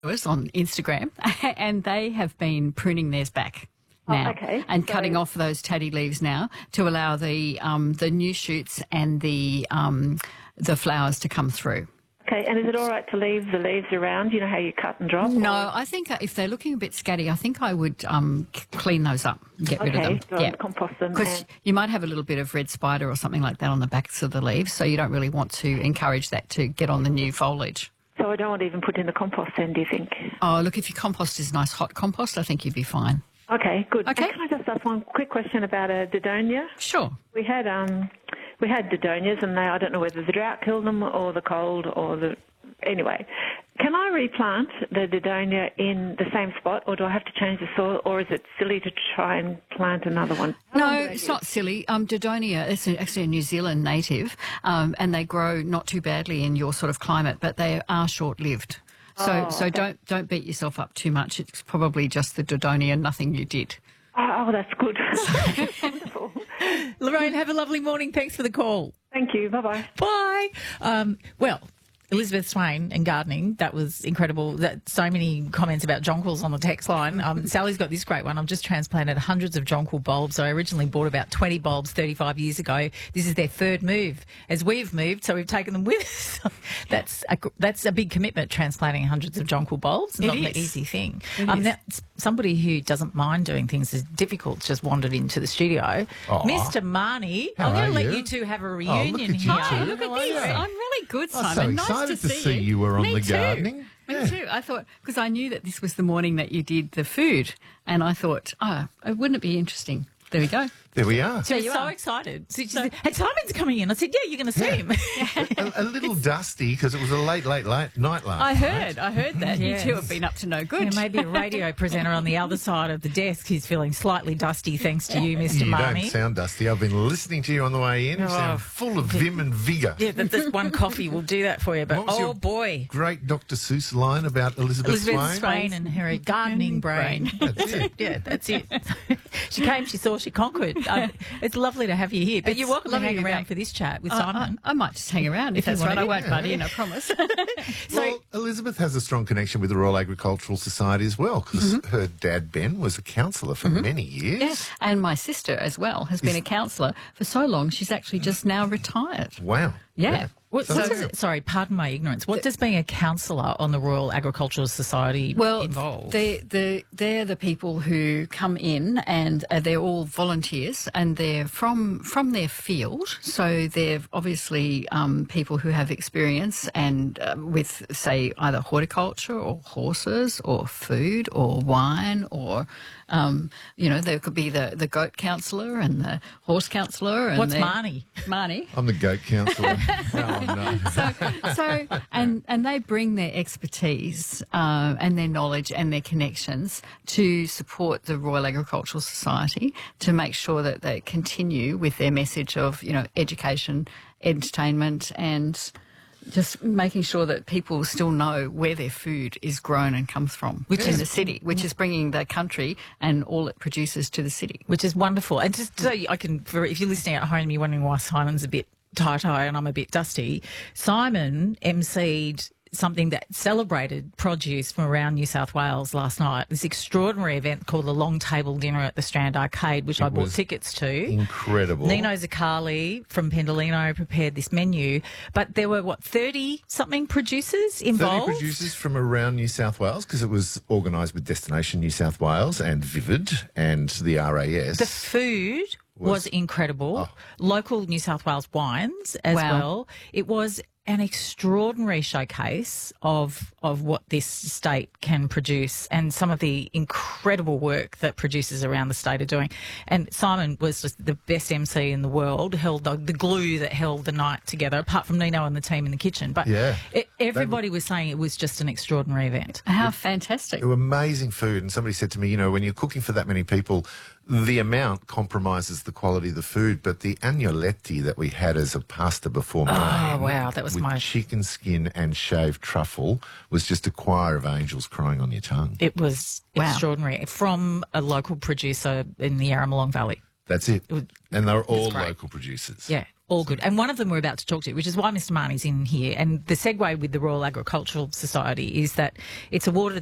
us on Instagram, and they have been pruning theirs back now, and cutting off those tatty leaves now to allow the new shoots and the flowers to come through. Okay, and is it all right to leave the leaves around? You know how you cut and drop? No, I think if they're looking a bit scatty, I think I would clean those up, get rid of them. Okay, compost them. Because you might have a little bit of red spider or something like that on the backs of the leaves, so you don't really want to encourage that to get on the new foliage. So I don't want to even put in the compost then, do you think? Oh, look, if your compost is nice hot compost, I think you'd be fine. Okay, good. Okay. And can I just ask one quick question about a Dodonia? Sure. We had Dodonias, and I don't know whether the drought killed them or the cold or the... Anyway, can I replant the Dodonia in the same spot, or do I have to change the soil, or is it silly to try and plant another one? No, it's not silly. Dodonia is actually a New Zealand native, and they grow not too badly in your sort of climate, but they are short-lived. So don't beat yourself up too much. It's probably just the Dodonia, nothing you did. Oh, that's good. Wonderful. Lorraine, have a lovely morning. Thanks for the call. Thank you. Bye-bye. Bye. Well, Elizabeth Swain and gardening, that was incredible. So many comments about jonquils on the text line. Sally's got this great one. I've just transplanted hundreds of jonquil bulbs. I originally bought about 20 bulbs 35 years ago. This is their third move as we've moved, so we've taken them with us. That's a big commitment, transplanting hundreds of jonquil bulbs. Not an easy thing. That's somebody who doesn't mind doing things as difficult just wandered into the studio. Aww. Mr. Marnie, I'm going to let you two have a reunion here. Hi, look at this. I'm really good, Simon. So nice excited to see you were on the gardening. Me too. I thought, because I knew that this was the morning that you did the food, and I thought, wouldn't it be interesting? There we go. There we are. So so excited. So she said, hey, Simon's coming in. I said, yeah, you're going to see him. a little dusty because it was a late night last night. I heard that. Yes. You two have been up to no good. Yeah, maybe a radio presenter on the other side of the desk who's feeling slightly dusty thanks to you, Mr. You Marnie. don't sound dusty. I've been listening to you on the way in. You sound full of vim and vigour. Yeah, this one coffee will do that for you. But, What was your boy. Great Dr. Seuss line about Elizabeth Swain and her gardening brain. That's it. Yeah, that's it. She came, she saw, she conquered. It's lovely to have you here. But you're welcome to hang around for this chat with Simon. I might just hang around if that's right. I won't butt in, I promise. Well, Elizabeth has a strong connection with the Royal Agricultural Society as well because her dad, Ben, was a councillor for many years. Yes, and my sister as well has been a councillor for so long, she's actually just now retired. Wow. Yeah. Sorry, pardon my ignorance. What does being a councillor on the Royal Agricultural Society involve? They're the people who come in and they're all volunteers and they're from their field. So they're obviously people who have experience and with, say, either horticulture or horses or food or wine or, there could be the goat councillor and the horse councillor. And What's Marnie? Marnie. I'm the goat councillor. No. So and they bring their expertise and their knowledge and their connections to support the Royal Agricultural Society to make sure that they continue with their message of, education, entertainment and just making sure that people still know where their food is grown and comes from, which is the city, which is bringing the country and all it produces to the city. Which is wonderful. And just so if you're listening at home, you're wondering why Simon's a bit tie-tie and I'm a bit dusty. Simon emceed something that celebrated produce from around New South Wales last night, this extraordinary event called the Long Table Dinner at the Strand Arcade, which I bought tickets to. Incredible. Nino Zaccali from Pendolino prepared this menu, but there were, 30-something producers involved? 30 producers from around New South Wales because it was organised with Destination New South Wales and Vivid and the RAS. The food was incredible. Local New South Wales wines as well. It was an extraordinary showcase of what this state can produce and some of the incredible work that producers around the state are doing. And Simon was just the best MC in the world, held the glue that held the night together, apart from Nino and the team in the kitchen. But everybody was saying it was just an extraordinary event. How fantastic. It was amazing food. And somebody said to me, when you're cooking for that many people, the amount compromises the quality of the food, but the agnolotti that we had as a pasta before mine, that was with chicken skin and shaved truffle, was just a choir of angels crying on your tongue. It was extraordinary from a local producer in the Yarramalong Valley. That's it. And they're all great. local producers. Yeah, all good. And one of them we're about to talk to, which is why Mr. Marnie's in here. And the segue with the Royal Agricultural Society is that it's awarded